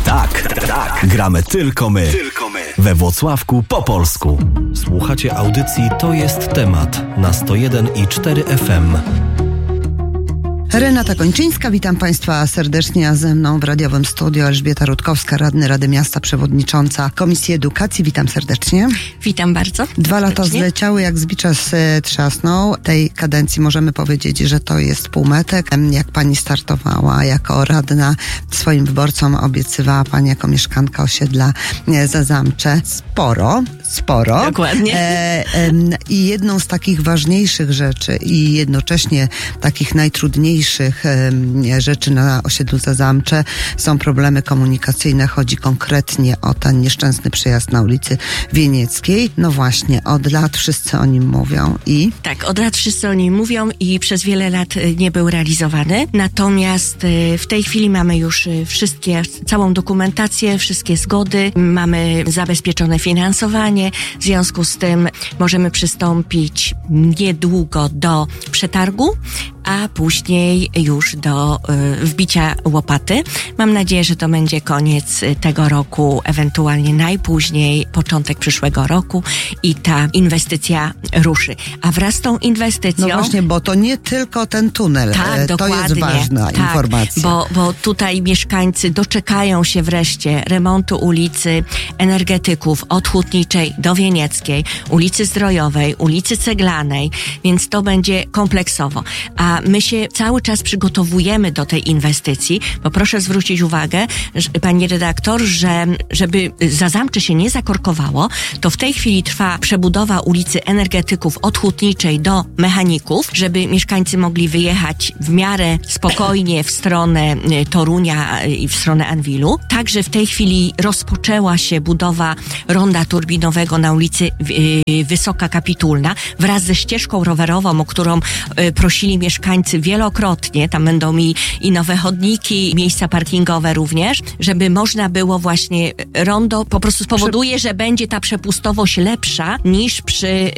Tak. Gramy tylko my. We Włocławku po polsku. Słuchacie audycji To jest temat na 101,4 FM. Renata Kończyńska, witam Państwa serdecznie, a ze mną w radiowym studiu Elżbieta Rutkowska, radny Rady Miasta, przewodnicząca Komisji Edukacji. Witam serdecznie. Witam bardzo. 2 lata zleciały, jak z bicza trzasnął. Tej kadencji możemy powiedzieć, że to jest półmetek. Jak Pani startowała jako radna, swoim wyborcom obiecywała Pani jako mieszkanka osiedla Zazamcze sporo. Dokładnie. I jedną z takich ważniejszych rzeczy i jednocześnie takich najtrudniejszych rzeczy na osiedlu Zazamcze są problemy komunikacyjne. Chodzi konkretnie o ten nieszczęsny przejazd na ulicy Wienieckiej. No właśnie, od lat wszyscy o nim mówią i... Tak, od lat wszyscy o nim mówią i przez wiele lat nie był realizowany. Natomiast w tej chwili mamy już całą dokumentację, wszystkie zgody, mamy zabezpieczone finansowanie. W związku z tym możemy przystąpić niedługo do przetargu, a później już do wbicia łopaty. Mam nadzieję, że to będzie koniec tego roku, ewentualnie najpóźniej początek przyszłego roku i ta inwestycja ruszy. A wraz z tą inwestycją... No właśnie, bo to nie tylko ten tunel. Tak, to dokładnie. jest ważna informacja. Bo tutaj mieszkańcy doczekają się wreszcie remontu ulicy Energetyków od Hutniczej do Wienieckiej, ulicy Zdrojowej, ulicy Ceglanej, więc to będzie kompleksowo. A my się cały czas przygotowujemy do tej inwestycji, bo proszę zwrócić uwagę, pani redaktor, że żeby Zazamcze się nie zakorkowało, to w tej chwili trwa przebudowa ulicy Energetyków od Hutniczej do Mechaników, żeby mieszkańcy mogli wyjechać w miarę spokojnie w stronę Torunia i w stronę Anwilu. Także w tej chwili rozpoczęła się budowa ronda turbinowego na ulicy Wysoka Kapitulna wraz ze ścieżką rowerową, o którą prosili mieszkańcy wielokrotnie. Tam będą i nowe chodniki, miejsca parkingowe również, żeby można było właśnie rondo po prostu spowoduje, że będzie ta przepustowość lepsza niż przy